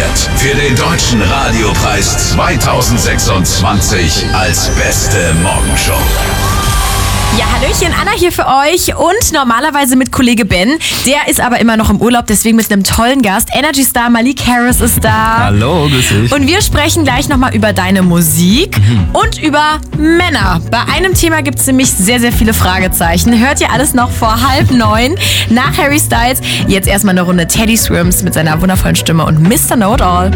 nominiert für den Deutschen Radiopreis 2026 als beste Morgenshow. Ja, hallöchen, Anna hier für euch und normalerweise mit Kollege Ben. Der ist aber immer noch im Urlaub, deswegen mit einem tollen Gast. Energy Star Malik Harris ist da. Hallo, grüß dich. Und wir sprechen gleich nochmal über deine Musik und über Männer. Bei einem Thema gibt es nämlich sehr, sehr viele Fragezeichen. Hört ihr alles noch vor 8:30 nach Harry Styles. Jetzt erstmal eine Runde Teddy Swims mit seiner wundervollen Stimme und Mr. Know-It-All.